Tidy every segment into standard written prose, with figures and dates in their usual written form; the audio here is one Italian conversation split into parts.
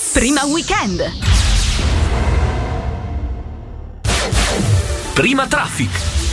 Prima Weekend. Prima Traffic.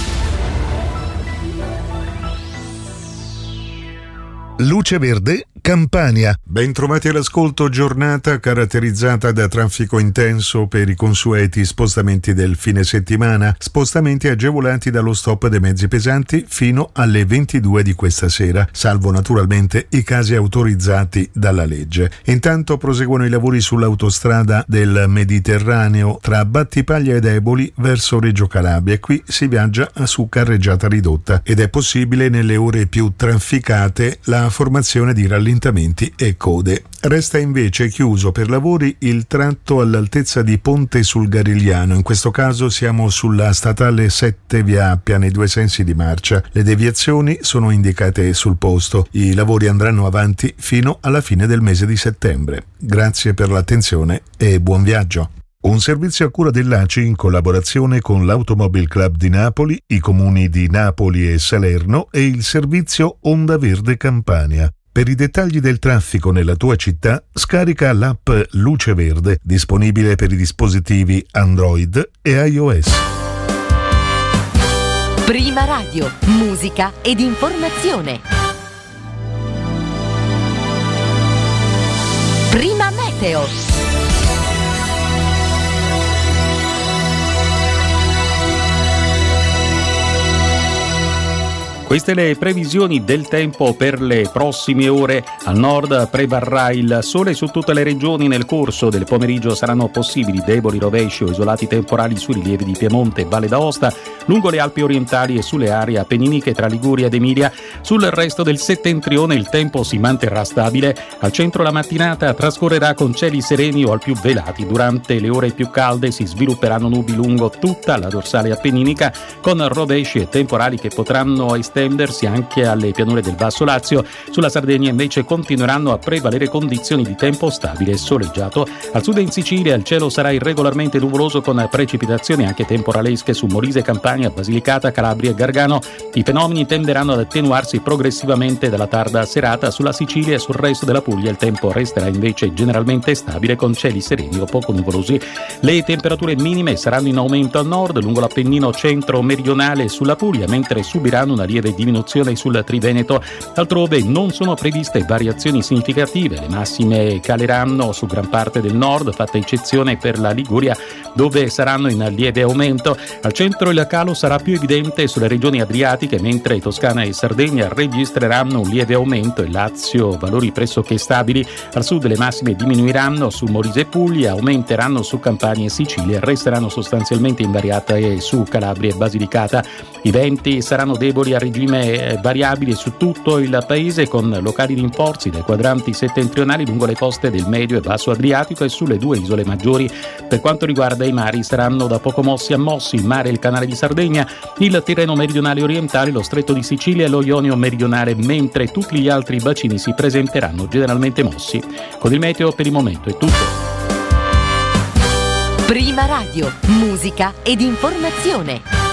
Luce Verde, Campania. Ben trovati all'ascolto, giornata caratterizzata da traffico intenso per i consueti spostamenti del fine settimana, spostamenti agevolati dallo stop dei mezzi pesanti fino alle 22 di questa sera, salvo naturalmente i casi autorizzati dalla legge. Intanto proseguono i lavori sull'autostrada del Mediterraneo tra Battipaglia ed Eboli verso Reggio Calabria e qui si viaggia su carreggiata ridotta ed è possibile nelle ore più trafficate la formazione di rallentamenti e code. Resta invece chiuso per lavori il tratto all'altezza di Ponte sul Garigliano. In questo caso siamo sulla statale 7 via Appia nei due sensi di marcia. Le deviazioni sono indicate sul posto. I lavori andranno avanti fino alla fine del mese di settembre. Grazie per l'attenzione e buon viaggio. Un servizio a cura dell'ACI in collaborazione con l'Automobile Club di Napoli, i comuni di Napoli e Salerno e il servizio Onda Verde Campania. Per i dettagli del traffico nella tua città, scarica l'app Luce Verde, disponibile per i dispositivi Android e iOS. Prima Radio, musica ed informazione. Prima Meteo. Queste le previsioni del tempo per le prossime ore. Al nord prevarrà il sole su tutte le regioni. Nel corso del pomeriggio saranno possibili deboli rovesci o isolati temporali sui rilievi di Piemonte e Valle d'Aosta, lungo le Alpi orientali e sulle aree appenniniche tra Liguria ed Emilia. Sul resto del settentrione il tempo si manterrà stabile. Al centro la mattinata trascorrerà con cieli sereni o al più velati. Durante le ore più calde si svilupperanno nubi lungo tutta la dorsale appenninica, con rovesci e temporali che potranno estendersi anche alle pianure del Basso Lazio. Sulla Sardegna invece continueranno a prevalere condizioni di tempo stabile e soleggiato. Al sud e in Sicilia il cielo sarà irregolarmente nuvoloso con precipitazioni anche temporalesche su Molise, Campania, Basilicata, Calabria e Gargano. I fenomeni tenderanno ad attenuarsi progressivamente dalla tarda serata. Sulla Sicilia e sul resto della Puglia il tempo resterà invece generalmente stabile con cieli sereni o poco nuvolosi. Le temperature minime saranno in aumento al nord, lungo l'Appennino centro-meridionale e sulla Puglia, mentre subiranno una lieve diminuzione sul Triveneto. Altrove non sono previste variazioni significative. Le massime caleranno su gran parte del nord, fatta eccezione per la Liguria, dove saranno in lieve aumento. Al centro il calo sarà più evidente sulle regioni adriatiche, mentre Toscana e Sardegna registreranno un lieve aumento e Lazio valori pressoché stabili. Al sud le massime diminuiranno su Molise e Puglia, aumenteranno su Campania e Sicilia, resteranno sostanzialmente invariate su Calabria e Basilicata. I venti saranno deboli a regime variabile su tutto il paese, con locali rinforzi dai quadranti settentrionali lungo le coste del medio e basso Adriatico e sulle due isole maggiori. Per quanto riguarda i mari, saranno da poco mossi a mossi il mare e il canale di Sardegna, il Tirreno meridionale orientale, lo stretto di Sicilia e lo Ionio meridionale, mentre tutti gli altri bacini si presenteranno generalmente mossi. Con il meteo per il momento è tutto. Prima Radio, musica ed informazione.